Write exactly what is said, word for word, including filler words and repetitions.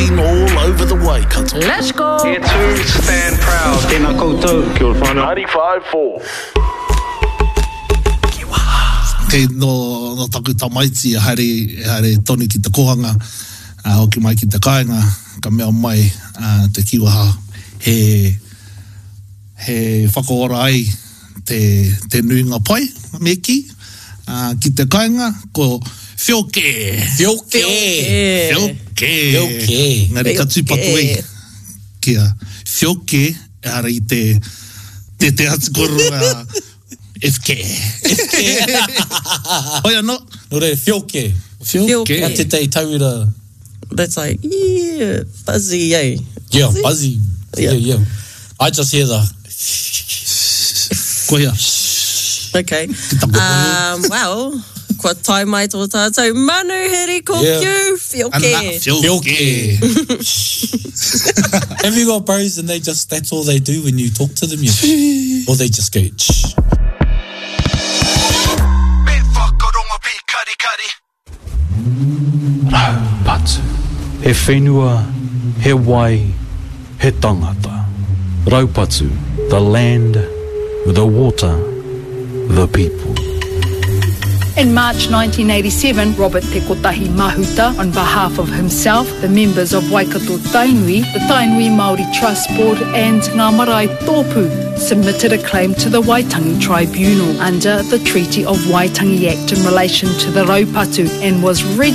buzzing all over the Waikato. Let's go! Here to stand proud. Tēnā koutou. Kia ora whanau. ninety-five point four. Kei no, no taku tamaiti e haere, haere tonu ki te kohanga, uh, hoki mai ki te kāinga, ka mea mai uh, te kiwaha. He, he whakaora ai te, te nuinga pai, me ki, uh, ki te kāinga, ko whioke. Whioke. Whioke. Whioke. Ngari ka tūpatu ei. Kia whioke, e ara i te, te te atikoru, F K. F K. Oia no. No re, whioke. Whioke. Ka te tei tauira. That's like, yeah, buzzy, eh? Yeah, buzzy. Yeah. yeah, yeah. I just hear the... Koia. Okay. Um, well, kua tai mai tō tātou manu heri ko Yeah. kiu, whioke. Whioke. Have you got bros and they just, that's all they do when you talk to them? You, or they just go, shh. Raupatu. He whenua, he wai, he tangata. Raupatu, the land, the water, the people. In March nineteen eighty-seven, Robert Te Kotahi Mahuta, on behalf of himself, the members of Waikato Tainui, the Tainui Māori Trust Board and Ngā Marae Tōpū submitted a claim to the Waitangi Tribunal under the Treaty of Waitangi Act in relation to the Raupatu and was registered